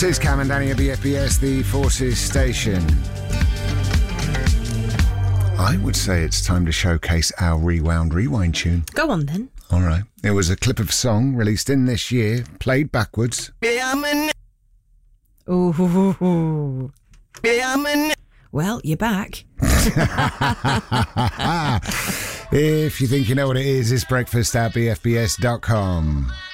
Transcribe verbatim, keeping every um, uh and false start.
This is Cam and Danny at B F B S, the Forces station. I would say it's time to showcase our Rewound Rewind tune. Go on then. All right. It was a clip of a song released in this year, played backwards. Ooh. Well, you're back. If you think you know what it is, it's breakfast at b f b s dot com.